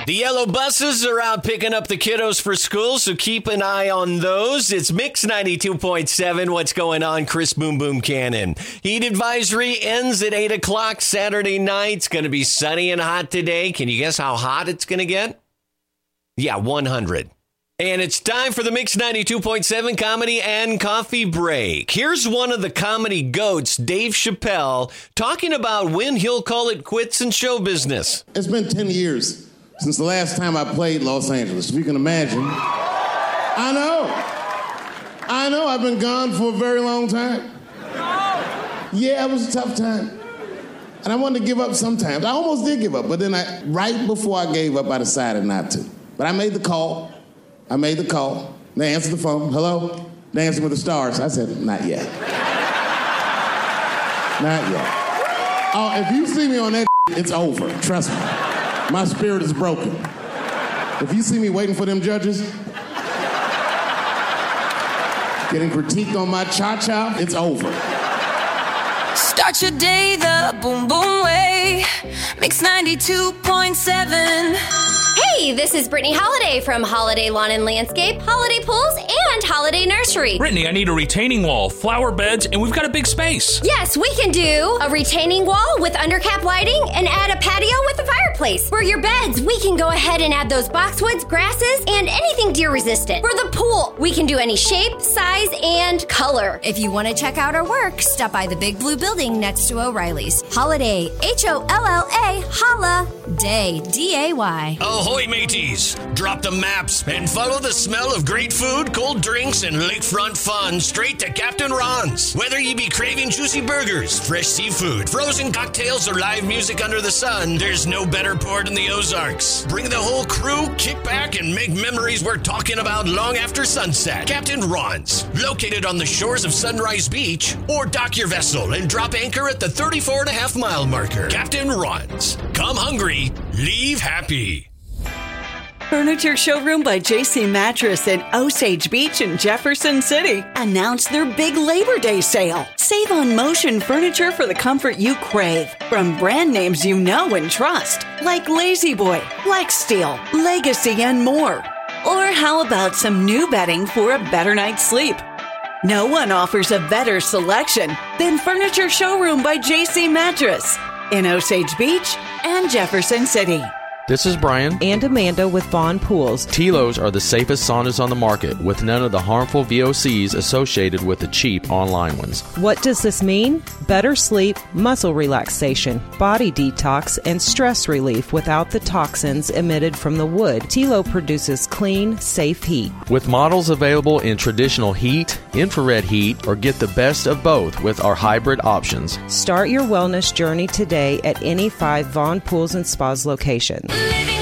The yellow buses are out picking up the kiddos for school, so keep an eye on those. It's Mix 92.7. What's going on? Chris Boom Boom Cannon. Heat advisory ends at 8 o'clock Saturday night. It's going to be sunny and hot today. Can you guess how hot it's going to get? Yeah, 100. And it's time for the Mix 92.7 Comedy and Coffee Break. Here's one of the comedy goats, Dave Chappelle, talking about when he'll call it quits in show business. It's been 10 years since the last time I played Los Angeles, if you can imagine. I know, I've been gone for a very long time. Yeah, it was a tough time. And I wanted to give up sometimes. I almost did give up, but then right before I gave up, I decided not to. But I made the call. They answered the phone. Hello? Dancing with the Stars. I said, not yet. Not yet. Oh, if you see me on that, it's over. Trust me. My spirit is broken. If you see me waiting for them judges, getting critiqued on my cha-cha, it's over. Start your day the boom boom way. Mix 92.7. Hey, this is Brittany Holiday from Holiday Lawn and Landscape, Holiday Pools, and Holiday Nursery. Brittany, I need a retaining wall, flower beds, and we've got a big space. Yes, we can do a retaining wall with undercap lighting and add a patio with a fireplace. For your beds, we can go ahead and add those boxwoods, grasses, and anything deer resistant. For the pool, we can do any shape, size, and color. If you want to check out our work, stop by the Big Blue Building next to O'Reilly's. Holiday, Holla, Holla, Day, D-A-Y. Ahoy, mateys! Drop the maps and follow the smell of great food, cold drinks, and lakefront fun straight to Captain Ron's. Whether you be craving juicy burgers, fresh seafood, frozen cocktails, or live music under the sun, there's no better port in the Ozarks. Bring the whole crew, kick back, and make memories worth talking about long after sunset. Captain Ron's, located on the shores of Sunrise Beach, or dock your vessel and drop anchor at the 34.5-mile marker. Captain Ron's. Come hungry, leave happy. Furniture Showroom by JC Mattress in Osage Beach and Jefferson City announced their big Labor Day sale. Save on motion furniture for the comfort you crave from brand names you know and trust, like Lazy Boy, Flexsteel, Legacy, and more. Or how about some new bedding for a better night's sleep? No one offers a better selection than Furniture Showroom by JC Mattress in Osage Beach and Jefferson City. This is Brian and Amanda with Vaughn Pools. Tilos are the safest saunas on the market with none of the harmful VOCs associated with the cheap online ones. What does this mean? Better sleep, muscle relaxation, body detox, and stress relief without the toxins emitted from the wood. Tilo produces clean, safe heat. With models available in traditional heat, infrared heat, or get the best of both with our hybrid options. Start your wellness journey today at any 5 Vaughn Pools and Spas locations. Living